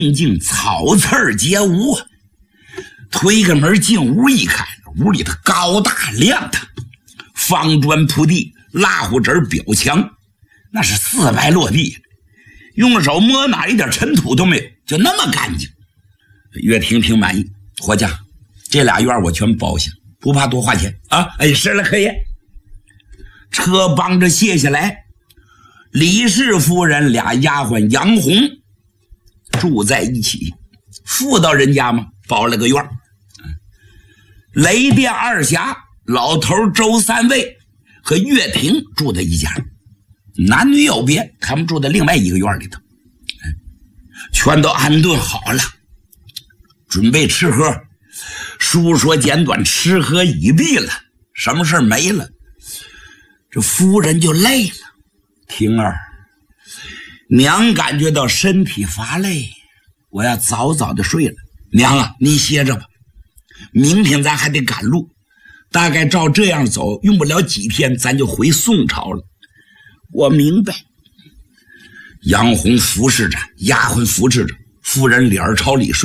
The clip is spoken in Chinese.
净草刺皆无。推个门进屋一看，屋里头高大亮堂，方砖铺地，蜡糊纸裱墙，那是4白落地，用手摸哪一点尘土都没有，就那么干净。岳婷挺满意，伙计，这俩院我全包下，不怕多花钱啊！哎，是了，可以。车帮着卸下来，李氏夫人俩丫鬟杨红住在一起，妇道人家嘛，包了个院。雷电二侠老头周三位和岳婷住在一家，男女有别，他们住在另外一个院里头，全都安顿好了，准备吃喝。书说简短，吃喝已毕了，什么事没了，这夫人就累了。婷儿，娘感觉到身体乏累，我要早早的睡了。娘啊，你歇着吧，明天咱还得赶路，大概照这样走，用不了几天咱就回宋朝了。我明白。杨红服侍着，丫鬟扶持着，夫人脸朝里睡。